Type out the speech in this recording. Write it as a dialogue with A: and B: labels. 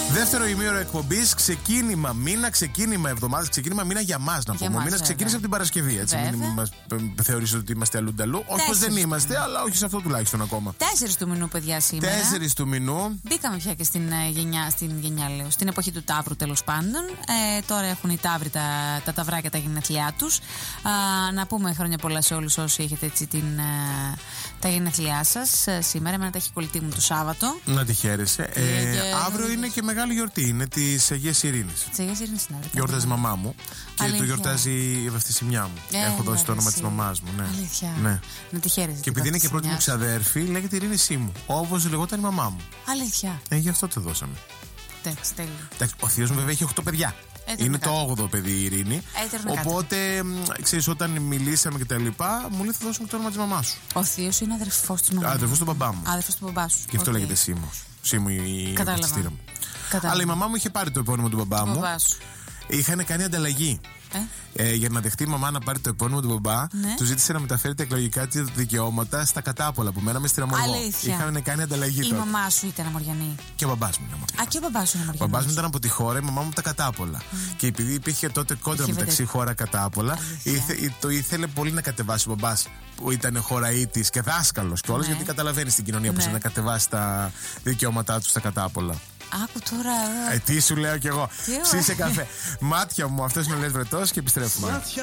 A: Δεύτερο ημίωρο εκπομπής, ξεκίνημα μήνα, ξεκίνημα εβδομάδα, ξεκίνημα μήνα για μας να πούμε. Ο μήνας ξεκίνησε από την Παρασκευή. Έτσι, μην μας θεωρήσετε ότι είμαστε αλλού-νταλού. Όχι πως δεν είμαστε, αλλά όχι σε αυτό τουλάχιστον ακόμα.
B: 4 του μηνού, παιδιά, σήμερα.
A: 4 του μηνού.
B: Μπήκαμε πια και στην γενιά, λέω. Στην εποχή του Ταύρου, τέλος πάντων. Τώρα έχουν οι Ταύροι τα ταυράκια τα γενέθλιά τους. Να πούμε χρόνια πολλά σε όλους όσοι έχετε έτσι τα γενέθλιά σας σήμερα. Εμένα τα έχει κολλητή μου το Σάββατο.
A: Να τη χαίρεσαι. Αύριο είναι και μεγάλη γιορτή. Είναι της Αγίας Ειρήνης.
B: Της Αγίας Ειρήνης είναι αύριο.
A: Γιορτάζει η μαμά μου. Και
B: Αλήθεια.
A: το γιορτάζει η βαφτισιμιά μου. Έχω δώσει το όνομα της μαμάς μου. Ναι.
B: Αλήθεια.
A: Ναι.
B: Να τη χαίρεσαι.
A: Και επειδή είναι και πρώτη μου ξαδέρφη, λέγεται Ειρήνη Σίμου. Όπως λεγόταν η μαμά μου.
B: Αλήθεια.
A: Γι' αυτό το δώσαμε.
B: Εντάξει, τέλειο.
A: Ο θείος μου βέβαια έχει 8 παιδιά. Είναι το 8ο παιδί η Ειρήνη. Οπότε, ξέρεις, όταν μιλήσαμε και τα λοιπά, μου λέει θα δώσουμε το όνομα της μαμάς σου.
B: Ο θείος είναι αδερφός της μαμάς.
A: Αδερφός του μπαμπά μου.
B: Αδερφός του μπαμπά σου.
A: Και αυτό λέγεται Σίμος. Σίμου η βαφτιστήρα μου. Αλλά η μαμά μου είχε πάρει το επώνυμο του μπαμπά μου. Είχαν κάνει ανταλλαγή. Για να δεχτεί η μαμά να πάρει το επώνυμο του μπαμπά, του ζήτησε να μεταφέρει τα εκλογικά της δικαιώματα στα κατάπολα που μέναμε στην Αμοργό. Είχαν κάνει ανταλλαγή τότε.
B: Η μαμά σου ήταν αμοργιανή.
A: Και ο μπαμπάς μου ήταν αμοργιανός.
B: Και ο μπαμπάς σου είναι αμοργιανός.
A: Ο μπαμπάς μου ήταν από τη χώρα, η μαμά μου τα κατάπολα. Και επειδή υπήρχε τότε κόντρα μεταξύ χώρα κατάπολα, το ήθελε πολύ να κατεβάσει ο μπαμπάς που ήταν χωραΐτης και δάσκαλος κιόλας, γιατί καταλαβαίνει στην κοινωνία πως να κατεβάσει τα δικαιώματά του στα κατάπολα.
B: Άκου τώρα.
A: Τι σου λέω κι εγώ. Ψήσε καφέ. Μάτια μου, αυτός είναι ο Λες Βρετός και επιστρέφουμε.